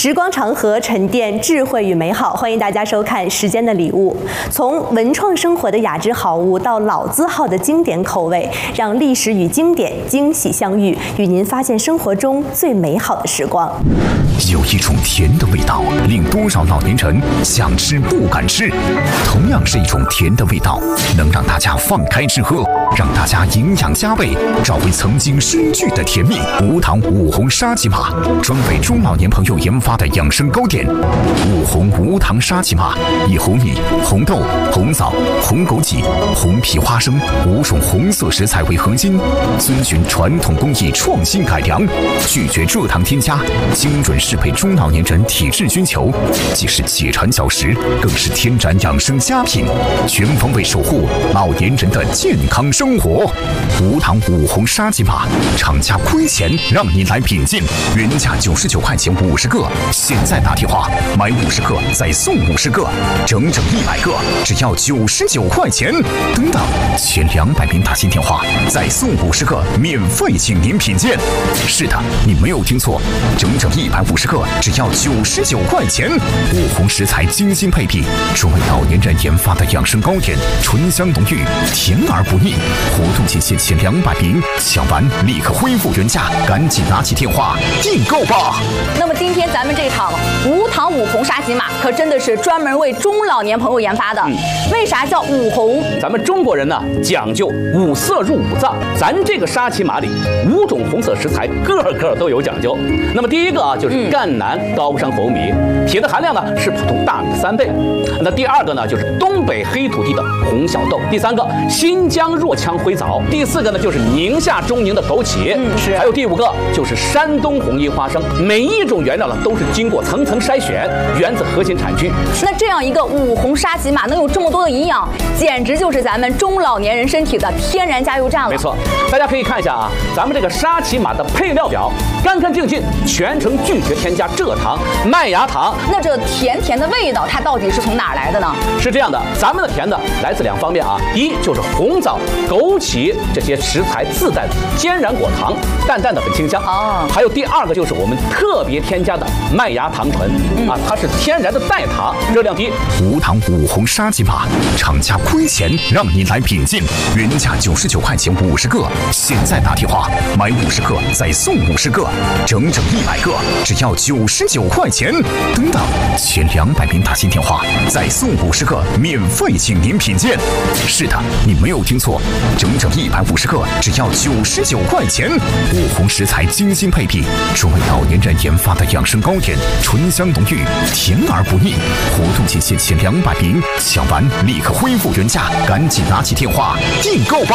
时光长河，沉淀智慧与美好。欢迎大家收看《时间的礼物》，从文创生活的雅致好物到老字号的经典口味，让历史与经典惊喜相遇，与您发现生活中最美好的时光。 有一种甜的味道，令多少老年人想吃不敢吃；同样是一种甜的味道，能让大家放开吃喝，让大家营养加倍，找回曾经失去的甜蜜。无糖五红沙琪玛，专为中老年朋友研发的养生糕点。五红无糖沙琪玛，以红米、红豆、红枣、红枸杞、红皮花生5种红色食材为核心，遵循传统工艺创新改良，拒绝蔗糖添加，精准适配中老年人体质需求，既是解馋小食，更是天然养生佳品，全方位守护老年人的健康生活。无糖五红沙琪玛，厂家亏钱让你来品鉴，原价99块钱50个，现在打电话买50个再送50个，整整100个，只要99块钱。等等，前200名打进电话再送50个，免费请您品鉴。是的，你没有听错，整整150个，只要99块钱。五红食材精心配比，专为老年人研发的养生糕点，醇香浓郁，甜而不腻。活动期限前200名，抢完立刻恢复原价，赶紧拿起电话订购吧。 那么今天咱们这场无糖五红沙琪玛可真的是专门为中老年朋友研发的。为啥叫五红？ 咱们中国人呢讲究五色入五脏，咱这个沙琪玛里5种红色食材个个都有讲究。那么第一个啊就是赣南高山红米，铁的含量呢是普通大米的3倍。那第二个呢就是东北黑土地的红小豆，第3个新疆若羌灰枣，第4个呢就是宁夏中宁的枸杞，还有第5个就是山东红衣花生。每一种原料呢都是经过层层筛选，源自核心产区。 那这样一个五红沙琪玛能有这么多的营养，简直就是咱们中老年人身体的天然加油站了。 没错，大家可以看一下啊，咱们这个沙琪玛的配料表，干干净净，全程拒绝添加蔗糖、麦芽糖。 那这甜甜的味道，它到底是从哪儿来的呢？ 是这样的，咱们的甜的来自2方面啊，第一就是红枣、枸杞这些食材自带的天然果糖，淡淡的很清香啊。还有第2个就是我们特别添加的麦芽糖醇啊，它是天然的代糖，热量低。 无糖五红沙琪玛，厂家亏钱让你来品鉴，原价99块钱50个，现在打电话买50个再送50个，整整100个，只要99块钱。等等，前200名打进电话再送50个，免费请您品鉴。是的，你没有听错，整整150个，只要99块钱。五红食材精心配比，专为老年人研发的养生糕点，醇香浓郁，甜而不腻。活动期限前200名，抢完立刻恢复原价，赶紧拿起电话订购吧。